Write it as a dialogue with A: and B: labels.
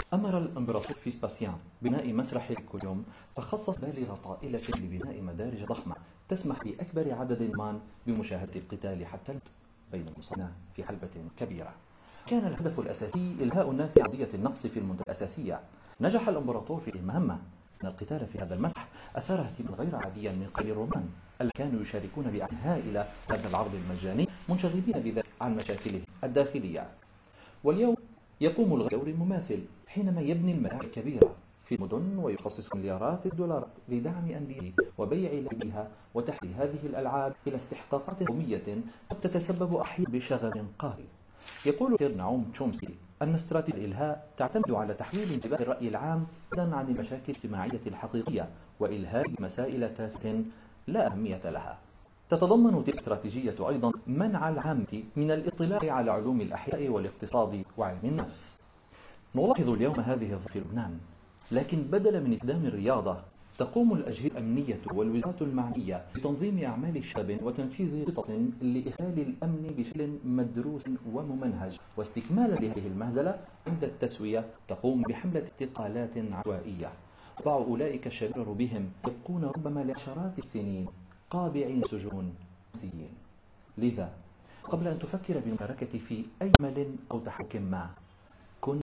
A: أمر الإمبراطور فيسباسيان بناء مسرح الكوليوم، فخصص بالغ طائلة لبناء مدارج ضخمة تسمح لأكبر عدد من بمشاهدة القتال حتى الموت بين المصنع في حلبة كبيرة. كان الهدف الأساسي إلهاء الناس عن قضية النقص في المنطقة الأساسية. نجح الإمبراطور في المهمة، أن القتال في هذا المسرح أثار اهتماما غير عاديا من قبل الرومان الذين كانوا يشاركون بأعداد هائلة هذا العرض المجاني، منشغلين بذلك عن مشاكلهم الداخلية. واليوم يقوم الغرب بدور مماثل حينما يبني الملاعب الكبيرة في المدن ويخصص مليارات الدولارات لدعم أنديته وبيع لاعبيها وتحويل هذه الألعاب إلى استحقاقات قومية قد تتسبب أحيانا بشغب قهري. يقول سير نعوم تشومسكي أن استراتيجية الإلهاء تعتمد على تحويل انتباه الرأي العام عن المشاكل الاجتماعية الحقيقية وإلهاء مسائل تافهة لا أهمية لها. تتضمن تلك الاستراتيجية أيضا منع العامة من الاطلاع على علوم الأحياء والاقتصاد وعلم النفس. نلاحظ اليوم هذه الظاهرة في لبنان، لكن بدلا من استخدام الرياضة تقوم الأجهزة الأمنية والوزارات المعنية بتنظيم أعمال الشباب وتنفيذ خطط لإخلال الأمن بشكل مدروس وممنهج. واستكمالا لهذه المهزلة عند التسوية تقوم بحملة اعتقالات عشوائية، بعض أولئك الشباب بهم يبقون ربما لعشرات السنين قابعين سجون نفسيين. لذا قبل أن تفكر بالمشاركة في أي عمل أو تحرك ما، كن